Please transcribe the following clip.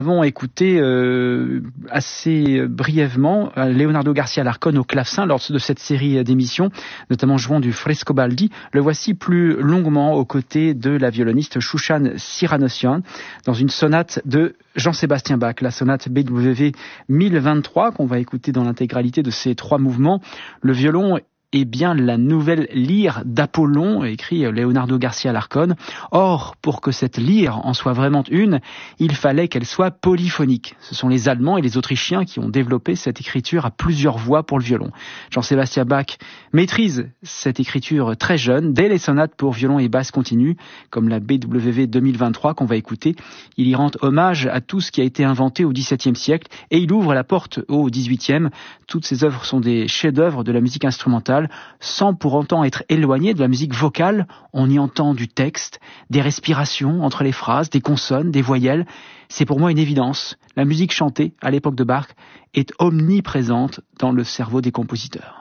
Nous avons écouté assez brièvement Leonardo Garcia Alarcón au clavecin lors de cette série d'émissions, notamment jouant du Frescobaldi. Le voici plus longuement aux côtés de la violoniste Shoushan Siranossian dans une sonate de Jean-Sébastien Bach, la sonate BWV 1023 qu'on va écouter dans l'intégralité de ces 3 mouvements. Le violon est bien la nouvelle lyre d'Apollon, écrit Leonardo Garcia Alarcón. Or, pour que cette lyre en soit vraiment une, il fallait qu'elle soit polyphonique. Ce sont les Allemands et les Autrichiens qui ont développé cette écriture à plusieurs voix pour le violon. Jean-Sébastien Bach maîtrise cette écriture très jeune, dès les sonates pour violon et basse continue, comme la BWV 2023 qu'on va écouter. Il y rend hommage à tout ce qui a été inventé au XVIIe siècle et il ouvre la porte au XVIIIe. Toutes ces œuvres sont des chefs-d'œuvre de la musique instrumentale, sans pour autant être éloigné de la musique vocale. On y entend du texte, des respirations entre les phrases, des consonnes, des voyelles. C'est pour moi une évidence. La musique chantée, à l'époque de Bach, est omniprésente dans le cerveau des compositeurs.